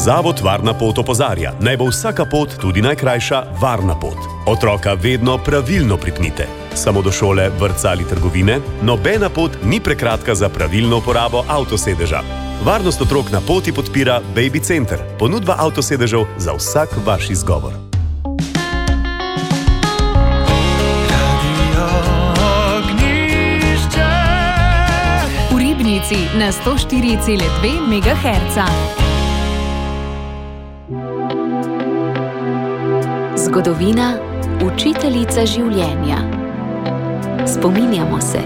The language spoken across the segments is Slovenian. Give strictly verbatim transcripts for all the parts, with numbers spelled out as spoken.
Zavod Varna pot opozarja, naj bo vsaka pot, tudi najkrajša, varna pot. Otroka vedno pravilno pripnite. Samo do šole, vrtca ali trgovine, nobena pot ni prekratka za pravilno uporabo avtosedeža. Varnost otrok na poti podpira Baby Center, ponudba avtosedežev za vsak vaš izgovor. V Ribnici na sto štiri cela dve megaherca. Zgodovina, učiteljica življenja. Spominjamo se.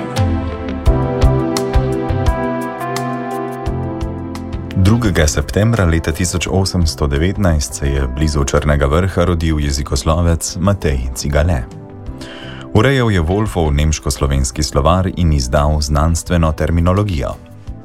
drugega septembra leta tisoč osemsto devetnajst se je blizu Črnega vrha rodil jezikoslovec Matej Cigale. Urejal je Wolfov nemško-slovenski slovar in izdal znanstveno terminologijo.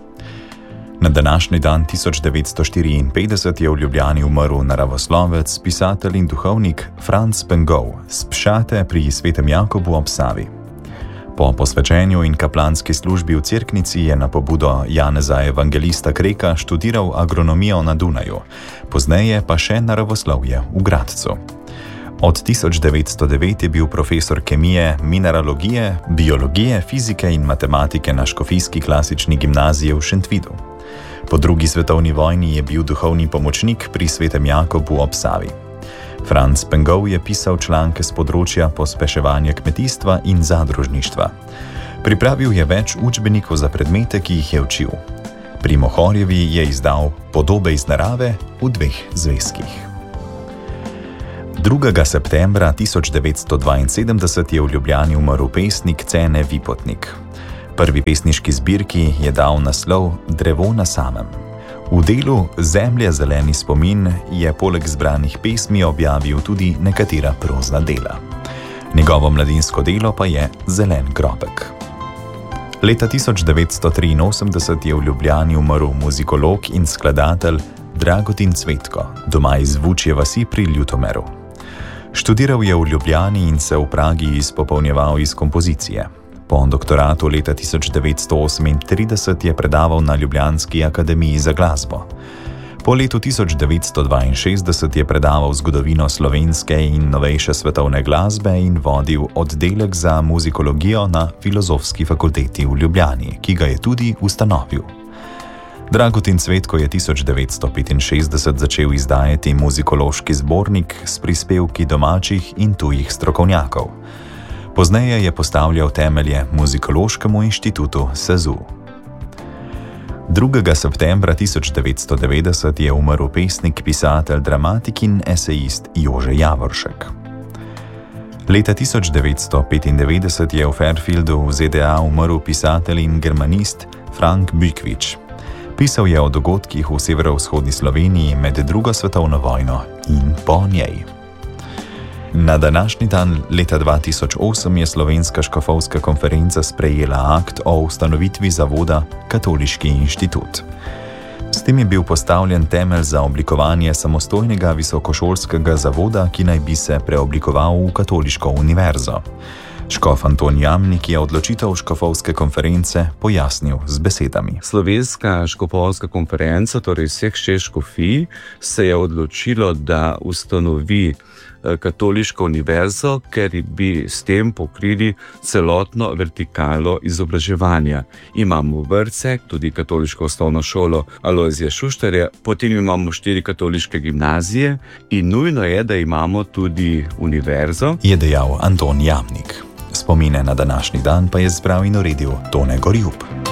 Na današnji dan tisoč devetsto štiriinpetdeset je v Ljubljani umrl naravoslovec, pisatelj in duhovnik Franc Pengov s Pšate pri Svetem Jakobu ob Savi. Po posvečenju in kaplanski službi v Cerknici je na pobudo Janeza Evangelista Kreka študiral agronomijo na Dunaju, pozneje pa še naravoslovje v Gradcu. Od tisoč devetsto devet je bil profesor kemije, mineralogije, biologije, fizike in matematike na Škofijski klasični gimnaziji v Šentvidu. Po drugi svetovni vojni je bil duhovni pomočnik pri Svetem Jakobu ob Savi. Franc Pengov je pisal članke z področja pospeševanja kmetijstva in zadružništva. Pripravil je več učbenikov za predmete, ki jih je učil. Pri Mohorjevi je izdal Podobe iz narave v dveh zvezkih. drugega septembra tisoč devetsto dvainsedemdeset je v Ljubljani umrl pesnik Cene Vipotnik. Prvi pesniški zbirki je dal naslov Drevo na samem. V delu Zemlja zeleni spomin je poleg zbranih pesmi objavil tudi nekatera prozna dela. Njegovo mladinsko delo pa je Zelen grobek. Leta tisoč devetsto triinosemdeset je v Ljubljani umrl muzikolog in skladatelj Dragutin Cvetko, doma iz Vučje vasi pri Ljutomeru. Študiral je v Ljubljani in se v Pragi izpopolnjeval iz kompozicije. Po doktoratu leta tisoč devetsto osemintrideset je predaval na Ljubljanski akademiji za glasbo. Po letu tisoč devetsto dvainšestdeset je predaval zgodovino slovenske in novejše svetovne glasbe in vodil oddelek za muzikologijo na Filozofski fakulteti v Ljubljani, ki ga je tudi ustanovil. Dragutin Cvetko je tisoč devetsto petinšestdeset začel izdajati muzikološki zbornik s prispevki domačih in tujih strokovnjakov. Pozneje je postavljal temelje Muzikološkemu inštitutu SEZU. drugega septembra tisoč devetsto devetdeset je umrl pesnik, pisatelj, dramatik in esejist Jože Javoršek. Leta tisoč devetsto petindevetdeset je v Fairfieldu v Z D A umrl pisatelj in germanist Frank Bükvič. Pisal je o dogodkih v severovzhodni Sloveniji med drugo svetovno vojno in po njej. Na današnji dan leta dva tisoč osem je Slovenska škofovska konferenca sprejela akt o ustanovitvi zavoda Katoliški inštitut. S tem je bil postavljen temelj za oblikovanje samostojnega visokošolskega zavoda, ki naj bi se preoblikoval v Katoliško univerzo. Škof Anton Jamnik je odločitev škofovske konference pojasnil z besedami. Slovenska škofovska konferenca, torej vseh šest škofij, se je odločilo, da ustanovi Katoliško univerzo, ker bi s tem pokrili celotno vertikalo izobraževanja. Imamo vrtce, tudi katoliško osnovno šolo Alojzija Šuštarja, potem imamo štiri katoliške gimnazije in nujno je, da imamo tudi univerzo, je dejal Anton Jamnik. Spomine na današnji dan pa je zbral in uredil Tone Gorjup.